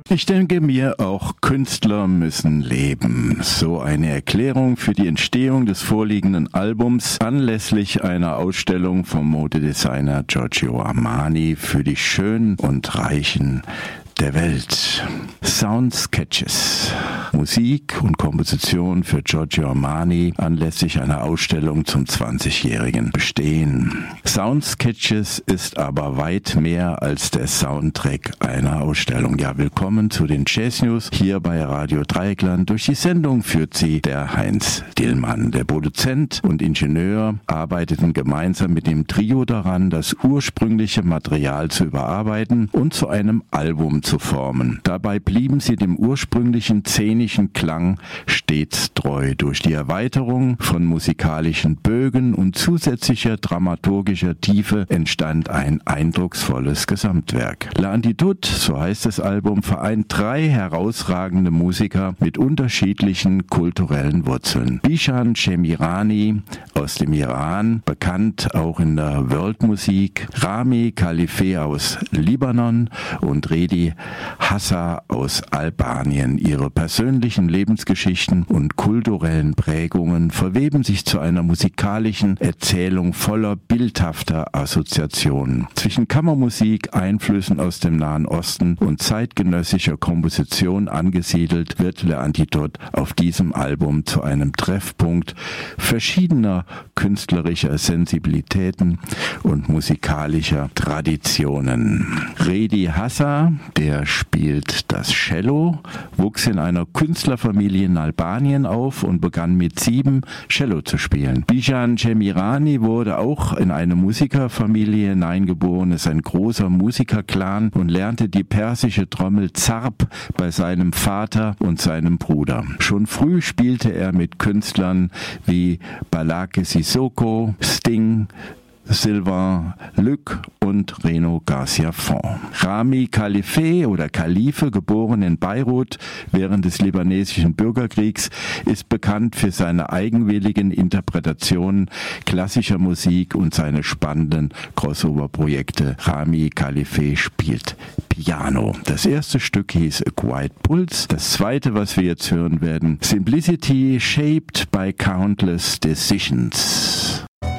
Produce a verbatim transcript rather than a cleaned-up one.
Ich denke mir, auch Künstler müssen leben. So eine Erklärung für die Entstehung des vorliegenden Albums anlässlich einer Ausstellung vom Modedesigner Giorgio Armani für die Schönen und Reichen der Welt. Soundsketches. Musik und Komposition für Giorgio Armani anlässlich einer Ausstellung zum zwanzigjährigen Bestehen. Soundsketches ist aber weit mehr als der Soundtrack einer Ausstellung. Ja, willkommen zu den Jazz News hier bei Radio Dreieckland. Durch die Sendung führt sie der Heinz Dillmann. Der Produzent und Ingenieur arbeiteten gemeinsam mit dem Trio daran, das ursprüngliche Material zu überarbeiten und zu einem Album zu formen. Dabei blieben sie dem ursprünglichen szenischen Klang stets treu. Durch die Erweiterung von musikalischen Bögen und zusätzlicher dramaturgischer Tiefe entstand ein eindrucksvolles Gesamtwerk. La Antidote, so heißt das Album, vereint drei herausragende Musiker mit unterschiedlichen kulturellen Wurzeln. Bishan Shemirani aus dem Iran, bekannt auch in der Worldmusik, Rami Khalife aus Libanon und Redi Hassa aus Albanien. Ihre persönlichen Lebensgeschichten und kulturellen Prägungen verweben sich zu einer musikalischen Erzählung voller bildhafter Assoziationen. Zwischen Kammermusik, Einflüssen aus dem Nahen Osten und zeitgenössischer Komposition angesiedelt, wird Le Antidote auf diesem Album zu einem Treffpunkt verschiedener künstlerischer Sensibilitäten und musikalischer Traditionen. Redi Hassa, der spielt das Cello, wuchs in einer Künstlerfamilie in Albanien auf und begann mit sieben Cello zu spielen. Bishan Shemirani wurde auch in eine Musikerfamilie hineingeboren, ist ein großer Musikerclan und lernte die persische Trommel Zarb bei seinem Vater und seinem Bruder. Schon früh spielte er mit Künstlern wie Balake Sissoko, Sting, Sylvain Luc und Reno Garcia Font. Rami Khalife oder Khalife, geboren in Beirut während des libanesischen Bürgerkriegs, ist bekannt für seine eigenwilligen Interpretationen klassischer Musik und seine spannenden Crossover-Projekte. Rami Khalife spielt Piano. Das erste Stück hieß A Quiet Pulse. Das zweite, was wir jetzt hören werden, Simplicity Shaped by Countless Decisions.